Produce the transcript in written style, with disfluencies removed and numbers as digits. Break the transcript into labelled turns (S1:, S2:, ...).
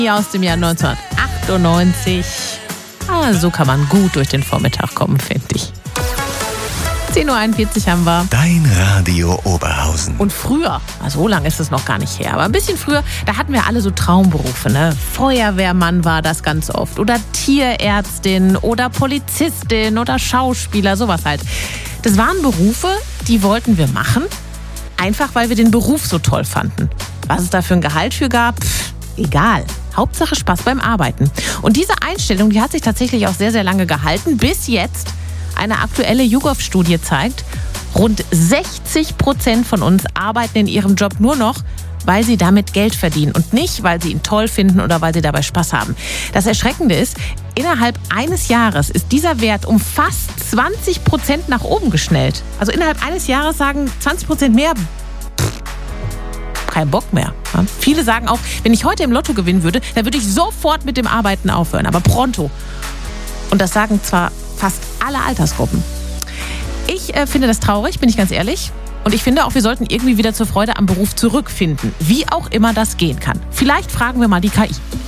S1: aus dem Jahr 1998. So kann man gut durch den Vormittag kommen, finde ich. 10.41 Uhr haben wir.
S2: Dein Radio Oberhausen.
S1: Und früher, so lange ist es noch gar nicht her, aber ein bisschen früher, da hatten wir alle so Traumberufe, ne? Feuerwehrmann war das ganz oft oder Tierärztin oder Polizistin oder Schauspieler, sowas halt. Das waren Berufe, die wollten wir machen, einfach weil wir den Beruf so toll fanden. Was es da für ein Gehalt für gab, egal. Hauptsache Spaß beim Arbeiten. Und diese Einstellung, die hat sich tatsächlich auch sehr, sehr lange gehalten, bis jetzt eine aktuelle YouGov-Studie zeigt, rund 60% von uns arbeiten in ihrem Job nur noch, weil sie damit Geld verdienen und nicht, weil sie ihn toll finden oder weil sie dabei Spaß haben. Das Erschreckende ist, innerhalb eines Jahres ist dieser Wert um fast 20% nach oben geschnellt. Also innerhalb eines Jahres sagen 20% mehr, kein Bock mehr. Ja? Viele sagen auch, wenn ich heute im Lotto gewinnen würde, dann würde ich sofort mit dem Arbeiten aufhören, aber pronto. Und das sagen zwar fast alle Altersgruppen. Ich finde das traurig, bin ich ganz ehrlich. Und ich finde auch, wir sollten irgendwie wieder zur Freude am Beruf zurückfinden. Wie auch immer das gehen kann. Vielleicht fragen wir mal die KI.